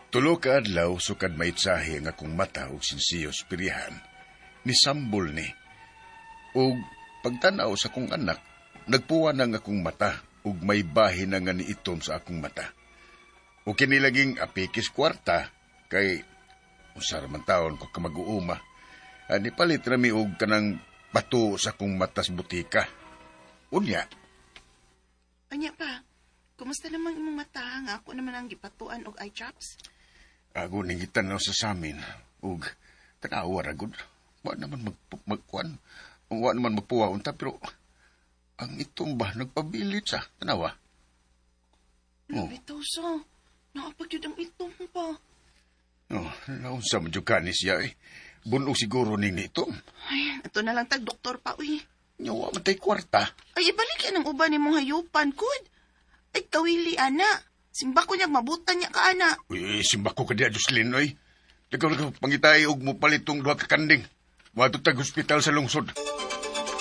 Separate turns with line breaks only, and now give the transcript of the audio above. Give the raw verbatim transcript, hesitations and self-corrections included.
Tulo ka adlaw sukad maitsahe nga akong mata og sinsiyos pirihan. Nisambol ni. Og pagtanaw sa akong anak, nagpuwa na nga akong mata ug may bahin na nga niitom sa akong mata. O kinilaging apikis kwarta kay usar man taon ko ka mag-uuma. Ani palit rami og kanang bato sa akong matas butika. Unya.
Anya pa, kumusta naman imong mata nga ako naman ang gipatuan og eye drops?
Ako ning gitanaw sa samin ug tanawa ra gud. Wa naman mag magkuan. Wa naman magpuwa unta pero ang itong ba nagpabilit sa tanawa.
Oh. Bitaw so. Naapagyud ang itom pa.
Oh, naunsa man jud kani siya eh. Bunog siguro ning itom.
Ay, ato na lang tag doktor pa uy.
Nyawa man tay kwarta.
Ay, ibalik yan ang uban ni mong hayupan, kud. Ay, kawili, ana. Simba ko niyag mabutan niya ka, ana.
Uy, simba ko ka diya, Jocelyn, oy. Ikaw lang pangitay og mo palitong duha ka kanding. Matutag hospital sa lungsod.